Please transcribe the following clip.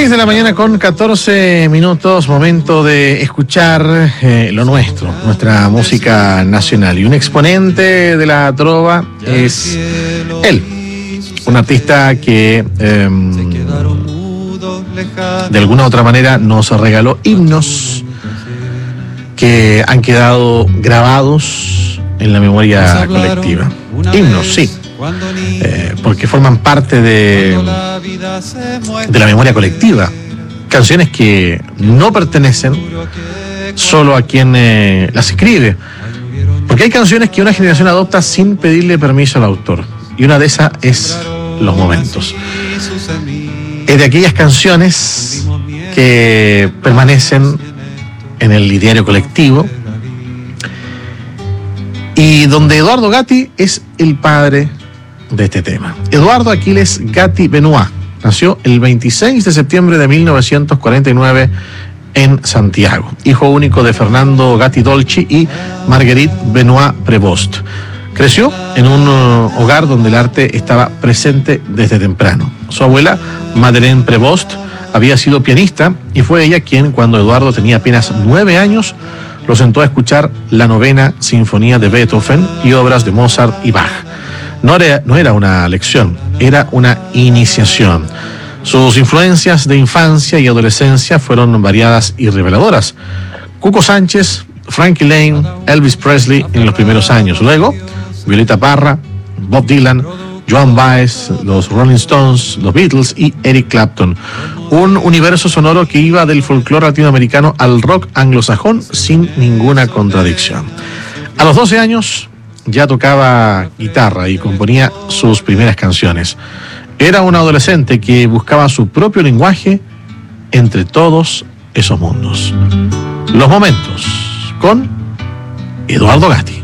6 de la mañana con 14 minutos, momento de escuchar lo nuestro, nuestra música nacional. Y un exponente de la trova es él, un artista que de alguna u otra manera nos regaló himnos que han quedado grabados en la memoria colectiva. Himnos, sí. Porque forman parte de la memoria colectiva. Canciones que no pertenecen solo a quien las escribe. Porque hay canciones que una generación adopta sin pedirle permiso al autor. Y una de esas es Los Momentos. Es de aquellas canciones que permanecen en el ideario colectivo y donde Eduardo Gatti es el padre de este tema. Eduardo Aquiles Gatti Benoit nació el 26 de septiembre de 1949 en Santiago, hijo único de Fernando Gatti Dolci y Marguerite Benoit Prevost. Creció en un hogar donde el arte estaba presente desde temprano. Su abuela, Madeleine Prevost, había sido pianista y fue ella quien, cuando Eduardo tenía apenas 9 años, lo sentó a escuchar la 9ª Sinfonía de Beethoven y obras de Mozart y Bach. No era una lección, era una iniciación. Sus influencias de infancia y adolescencia fueron variadas y reveladoras. Cuco Sánchez, Frankie Lane, Elvis Presley en los primeros años. Luego, Violeta Parra, Bob Dylan, Joan Baez, los Rolling Stones, los Beatles y Eric Clapton. Un universo sonoro que iba del folclore latinoamericano al rock anglosajón sin ninguna contradicción. A los 12 años ya tocaba guitarra y componía sus primeras canciones. Era un adolescente que buscaba su propio lenguaje entre todos esos mundos. Los Momentos, con Eduardo Gatti.